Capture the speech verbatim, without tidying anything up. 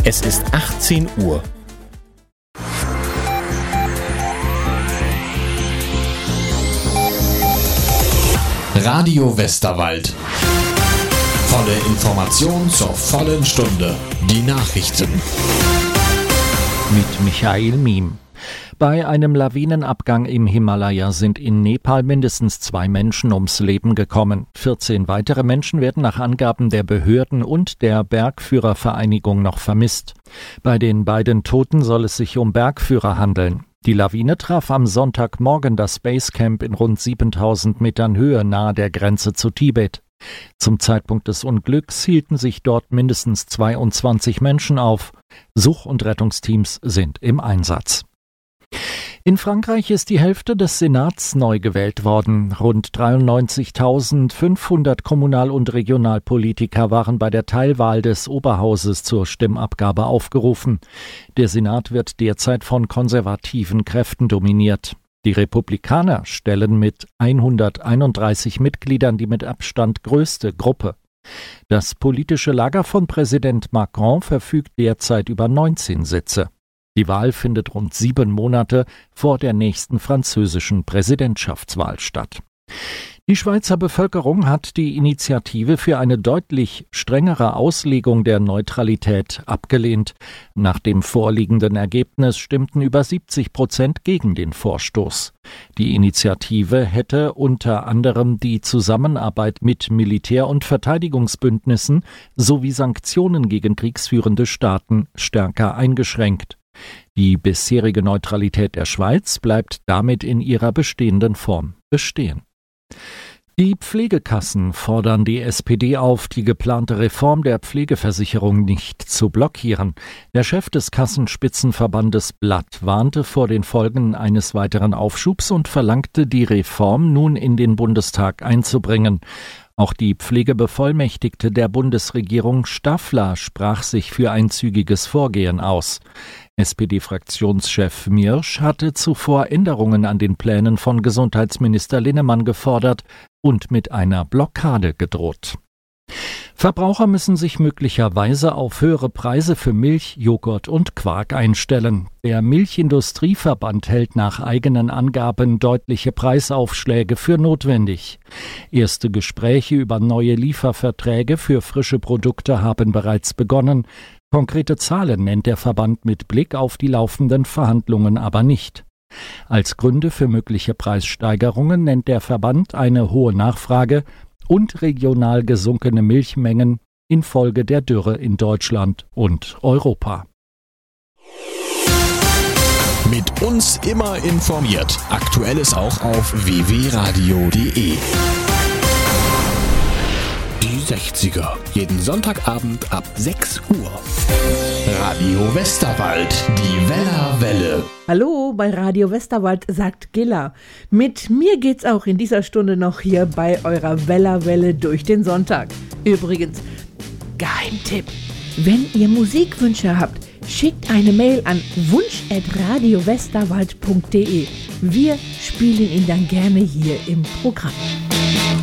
Es ist achtzehn Uhr. Radio Westerwald. Volle Information zur vollen Stunde. Die Nachrichten. Mit Michael Miem. Bei einem Lawinenabgang im Himalaya sind in Nepal mindestens zwei Menschen ums Leben gekommen. vierzehn weitere Menschen werden nach Angaben der Behörden und der Bergführervereinigung noch vermisst. Bei den beiden Toten soll es sich um Bergführer handeln. Die Lawine traf am Sonntagmorgen das Basecamp in rund siebentausend Metern Höhe nahe der Grenze zu Tibet. Zum Zeitpunkt des Unglücks hielten sich dort mindestens zweiundzwanzig Menschen auf. Such- und Rettungsteams sind im Einsatz. In Frankreich ist die Hälfte des Senats neu gewählt worden. Rund dreiundneunzigtausendfünfhundert Kommunal- und Regionalpolitiker waren bei der Teilwahl des Oberhauses zur Stimmabgabe aufgerufen. Der Senat wird derzeit von konservativen Kräften dominiert. Die Republikaner stellen mit hunderteinunddreißig Mitgliedern die mit Abstand größte Gruppe. Das politische Lager von Präsident Macron verfügt derzeit über neunzehn Sitze. Die Wahl findet rund sieben Monate vor der nächsten französischen Präsidentschaftswahl statt. Die Schweizer Bevölkerung hat die Initiative für eine deutlich strengere Auslegung der Neutralität abgelehnt. Nach dem vorliegenden Ergebnis stimmten über siebzig Prozent gegen den Vorstoß. Die Initiative hätte unter anderem die Zusammenarbeit mit Militär- und Verteidigungsbündnissen sowie Sanktionen gegen kriegsführende Staaten stärker eingeschränkt. Die bisherige Neutralität der Schweiz bleibt damit in ihrer bestehenden Form bestehen. Die Pflegekassen fordern die S P D auf, die geplante Reform der Pflegeversicherung nicht zu blockieren. Der Chef des Kassenspitzenverbandes Blatt warnte vor den Folgen eines weiteren Aufschubs und verlangte, die Reform nun in den Bundestag einzubringen. Auch die Pflegebevollmächtigte der Bundesregierung Staffler sprach sich für ein zügiges Vorgehen aus. S P D-Fraktionschef Miersch hatte zuvor Änderungen an den Plänen von Gesundheitsminister Linnemann gefordert und mit einer Blockade gedroht. Verbraucher müssen sich möglicherweise auf höhere Preise für Milch, Joghurt und Quark einstellen. Der Milchindustrieverband hält nach eigenen Angaben deutliche Preisaufschläge für notwendig. Erste Gespräche über neue Lieferverträge für frische Produkte haben bereits begonnen. Konkrete Zahlen nennt der Verband mit Blick auf die laufenden Verhandlungen aber nicht. Als Gründe für mögliche Preissteigerungen nennt der Verband eine hohe Nachfrage und regional gesunkene Milchmengen infolge der Dürre in Deutschland und Europa. Mit uns immer informiert. Aktuelles auch auf w w radio punkt d e. Die sechziger. Jeden Sonntagabend ab sechs Uhr. Radio Westerwald. Die Wellerwelle. Hallo, bei Radio Westerwald sagt Gilla. Mit mir geht's auch in dieser Stunde noch hier bei eurer Wellerwelle durch den Sonntag. Übrigens, Geheimtipp. Wenn ihr Musikwünsche habt, schickt eine Mail an wunsch at radio westerwald punkt d e. Wir spielen ihn dann gerne hier im Programm.